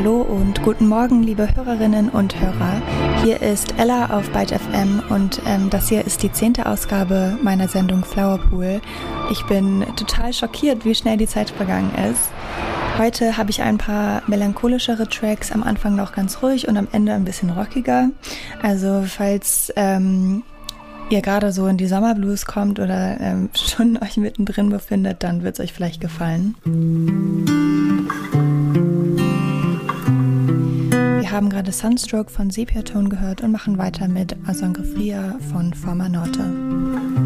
Hallo und guten Morgen, liebe Hörerinnen und Hörer. Hier ist Ella auf Byte FM und das hier ist die 10. Ausgabe meiner Sendung Flowerpool. Ich bin total schockiert, wie schnell die Zeit vergangen ist. Heute habe ich ein paar melancholischere Tracks, am Anfang noch ganz ruhig und am Ende ein bisschen rockiger. Also falls ihr gerade so in die Sommerblues kommt oder schon euch mittendrin befindet, dann wird es euch vielleicht gefallen. Wir haben gerade Sunstroke von Sepiatone gehört und machen weiter mit A Sangre Fria von Forma Norte.